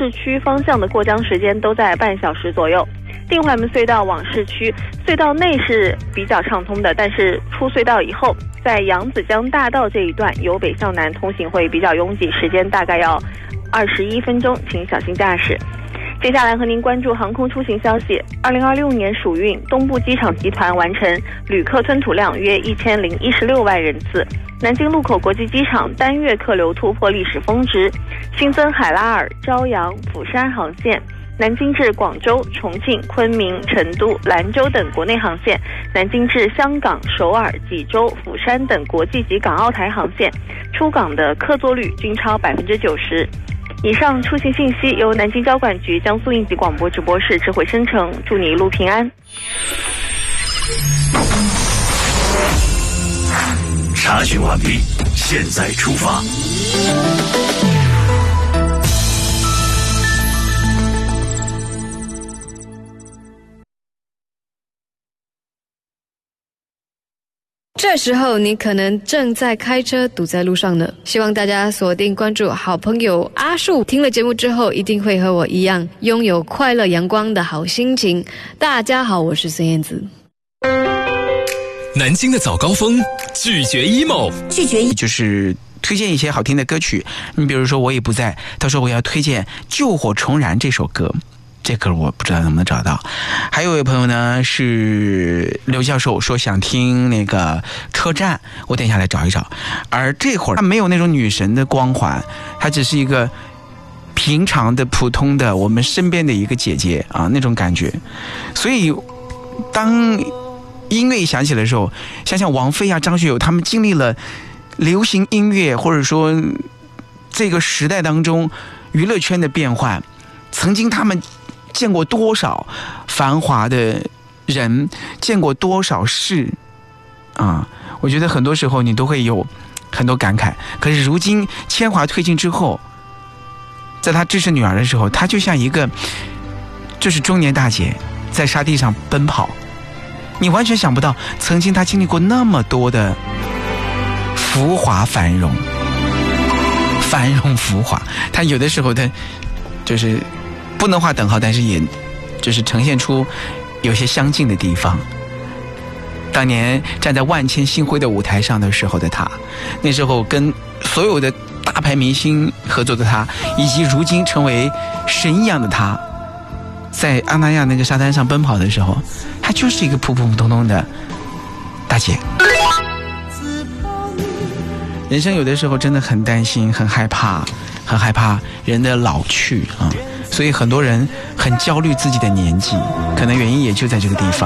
市区方向的过江时间都在半小时左右。定淮门隧道往市区，隧道内是比较畅通的，但是出隧道以后，在扬子江大道这一段由北向南通行会比较拥挤，时间大概要21分钟，请小心驾驶。接下来和您关注航空出行消息。2026年暑运，东部机场集团完成旅客吞吐量约1016万人次。南京禄口国际机场单月客流突破历史峰值，新增海拉尔、朝阳、釜山航线。南京至广州、重庆、昆明、成都、兰州等国内航线，南京至香港、首尔、济州、釜山等国际及港澳台航线，出港的客座率均超90%。以上出行信息由南京交管局江苏应急广播直播室智慧生成，祝你一路平安。 查询完毕，现在出发。 这时候你可能正在开车，堵在路上呢。希望大家锁定关注好朋友阿树，听了节目之后一定会和我一样拥有快乐阳光的好心情。大家好，我是孙燕姿。 南京的早高峰，拒绝 emo， 拒绝就是推荐一些好听的歌曲。你比如说我也不在，他说我要推荐《救火重燃》这首歌。这歌我不知道能不能找到。还有一位朋友呢是刘教授，说想听那个车站，我等一下来找一找。而这会儿他没有那种女神的光环，她只是一个平常的普通的我们身边的一个姐姐啊，那种感觉。所以当音乐一响起的时候，想想王菲啊、张学友他们经历了流行音乐或者说这个时代当中娱乐圈的变换，曾经他们见过多少繁华的人，见过多少事啊！我觉得很多时候你都会有很多感慨。可是如今千华推进之后，在她支持女儿的时候，她就像一个就是中年大姐在沙地上奔跑，你完全想不到曾经她经历过那么多的浮华繁荣浮华。她有的时候她就是不能画等号，但是也就是呈现出有些相近的地方。当年站在万千星辉的舞台上的时候的他，那时候跟所有的大牌明星合作的他，以及如今成为神一样的他，在阿那亚那个沙滩上奔跑的时候，他就是一个普普通通的大姐。人生有的时候真的很担心，很害怕人的老去啊。所以很多人很焦虑自己的年纪，可能原因也就在这个地方。